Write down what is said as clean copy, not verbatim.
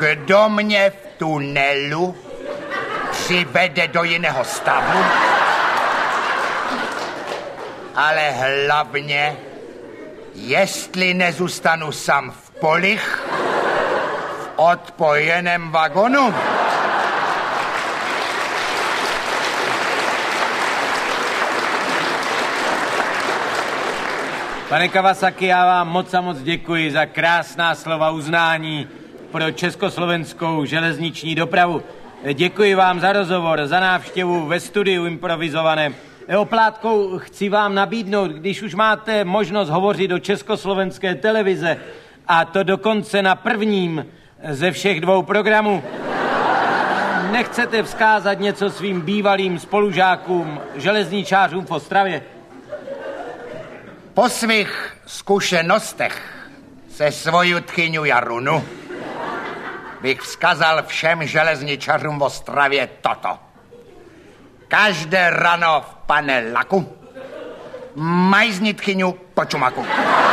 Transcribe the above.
Kdo mě v tunelu přivede do jiného stavu, ale hlavně, jestli nezůstanu sám v polích v odpojeném vagonu. Pane Kawasaki, já vám moc a moc děkuji za krásná slova uznání pro československou železniční dopravu. Děkuji vám za rozhovor, za návštěvu ve studiu improvizovaném. Oplátkou chci vám nabídnout, když už máte možnost hovořit do československé televize, a to dokonce na prvním ze všech 2 programů, nechcete vzkázat něco svým bývalým spolužákům, železničářům v Ostravě? Po svých zkušenostech se svojí tchyňu Jarunu bych vzkazal všem železničařům v Ostravě toto. Každé ráno v panelaku majznit tchyňu po čumaku.